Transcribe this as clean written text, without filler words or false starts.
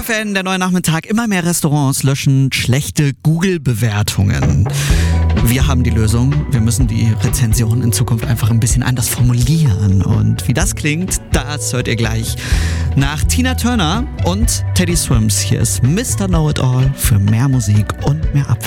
FFN, der neue Nachmittag. Immer mehr Restaurants löschen schlechte Google-Bewertungen. Wir haben die Lösung. Wir müssen die Rezension in Zukunft einfach ein bisschen anders formulieren. Und wie das klingt, das hört ihr gleich nach Tina Turner und Teddy Swims. Hier ist Mr. Know-It-All für mehr Musik und mehr Abwechslung.